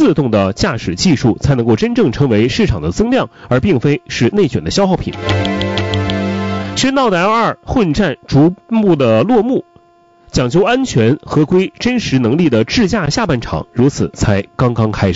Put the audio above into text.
自动的驾驶技术才能够真正成为市场的增量，而并非是内卷的消耗品。喧闹的 L2 混战逐步的落幕，讲究安全、合规、真实能力的智驾下半场如此才刚刚开始。